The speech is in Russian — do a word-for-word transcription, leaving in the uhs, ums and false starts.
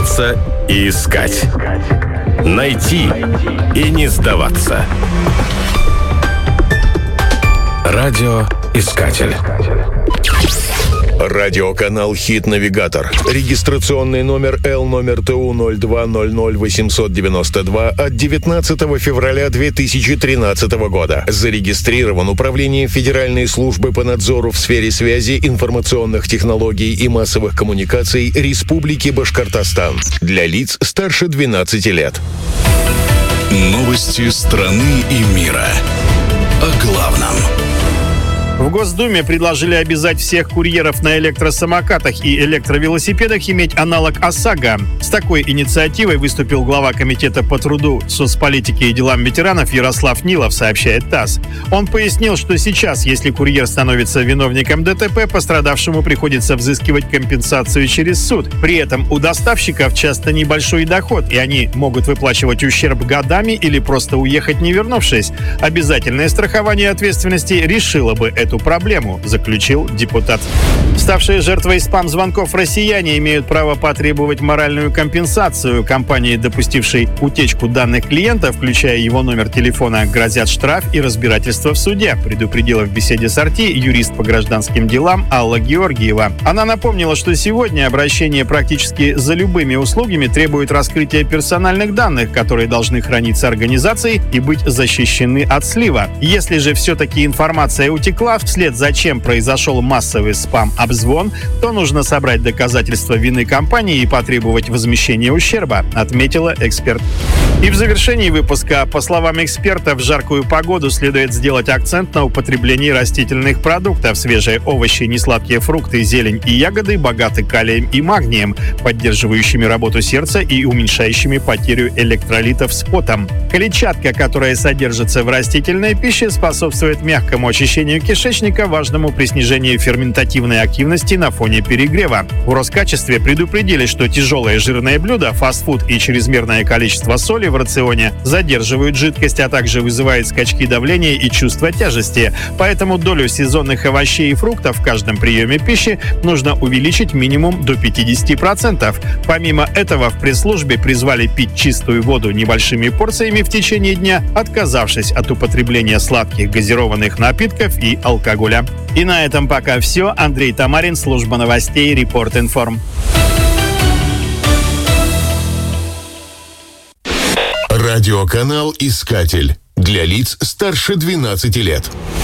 Бояться и искать. Найти и не сдаваться. Радиоискатель. Радиоканал «Хит-навигатор». Регистрационный номер Л номер Т У ноль два ноль ноль восемьсот девяносто два от девятнадцатого февраля две тысячи тринадцатого года. Зарегистрирован Управлением Федеральной службы по надзору в сфере связи, информационных технологий и массовых коммуникаций Республики Башкортостан. Для лиц старше двенадцати лет. Новости страны и мира. О главном. В Госдуме предложили обязать всех курьеров на электросамокатах и электровелосипедах иметь аналог ОСАГО. С такой инициативой выступил глава Комитета по труду, соцполитике и делам ветеранов Ярослав Нилов, сообщает ТАСС. Он пояснил, что сейчас, если курьер становится виновником ДТП, пострадавшему приходится взыскивать компенсацию через суд. При этом у доставщиков часто небольшой доход, и они могут выплачивать ущерб годами или просто уехать, не вернувшись. Обязательное страхование ответственности решило бы это. Эту проблему, заключил депутат. Ставшие жертвой спам-звонков россияне имеют право потребовать моральную компенсацию. Компании, допустившей утечку данных клиента, включая его номер телефона, грозят штраф и разбирательство в суде, предупредила в беседе с эр ти юрист по гражданским делам Алла Георгиева. Она напомнила, что сегодня обращение практически за любыми услугами требует раскрытия персональных данных, которые должны храниться организацией и быть защищены от слива. Если же все-таки информация утекла, вслед за чем произошел массовый спам-обзвон, то нужно собрать доказательства вины компании и потребовать возмещения ущерба, отметила эксперт. И в завершении выпуска, по словам эксперта, в жаркую погоду следует сделать акцент на употреблении растительных продуктов. Свежие овощи, несладкие фрукты, зелень и ягоды богаты калием и магнием, поддерживающими работу сердца и уменьшающими потерю электролитов с потом. Клетчатка, которая содержится в растительной пище, способствует мягкому очищению кишечника, важному при снижении ферментативной активности на фоне перегрева. В Роскачестве предупредили, что тяжелые жирные блюда, фастфуд и чрезмерное количество соли в рационе задерживают жидкость, а также вызывают скачки давления и чувство тяжести. Поэтому долю сезонных овощей и фруктов в каждом приеме пищи нужно увеличить минимум до пятидесяти процентов. Помимо этого, в пресс-службе призвали пить чистую воду небольшими порциями в течение дня, отказавшись от употребления сладких газированных напитков и алкоголя. И на этом пока все. Андрей Тамарин, служба новостей Репорт-Информ. Радиоканал «Искатель» для лиц старше двенадцати лет.